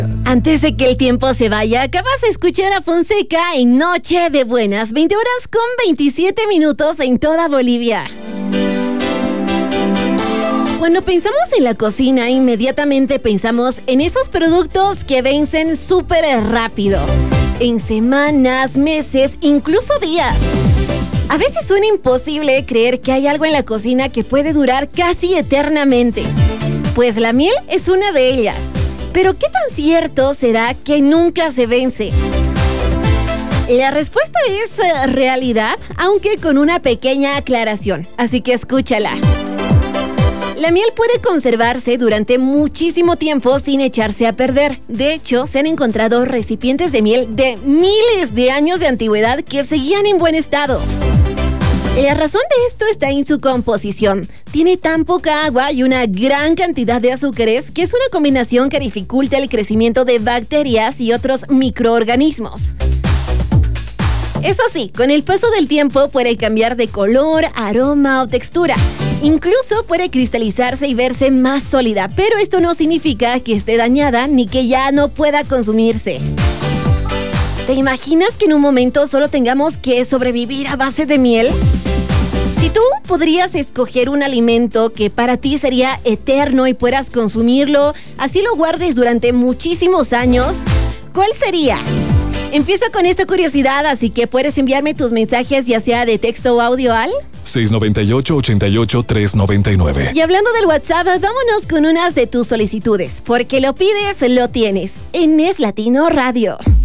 Antes de que el tiempo se vaya, acabas de escuchar a Fonseca en Noche de Buenas, 20 horas con 27 minutos en toda Bolivia. Cuando pensamos en la cocina, inmediatamente pensamos en esos productos que vencen súper rápido, en semanas, meses, incluso días. A veces suena imposible creer que hay algo en la cocina que puede durar casi eternamente. Pues la miel es una de ellas. Pero ¿qué tan cierto será que nunca se vence? La respuesta es realidad, aunque con una pequeña aclaración. Así que escúchala. La miel puede conservarse durante muchísimo tiempo sin echarse a perder. De hecho, se han encontrado recipientes de miel de miles de años de antigüedad que seguían en buen estado. La razón de esto está en su composición. Tiene tan poca agua y una gran cantidad de azúcares que es una combinación que dificulta el crecimiento de bacterias y otros microorganismos. Eso sí, con el paso del tiempo puede cambiar de color, aroma o textura. Incluso puede cristalizarse y verse más sólida, pero esto no significa que esté dañada ni que ya no pueda consumirse. ¿Te imaginas que en un momento solo tengamos que sobrevivir a base de miel? Si tú podrías escoger un alimento que para ti sería eterno y puedas consumirlo, así lo guardes durante muchísimos años, ¿cuál sería? Empieza con esta curiosidad, así que puedes enviarme tus mensajes ya sea de texto o audio al 698-88-399. Y hablando del WhatsApp, vámonos con unas de tus solicitudes, porque lo pides, lo tienes, en Es Latino Radio.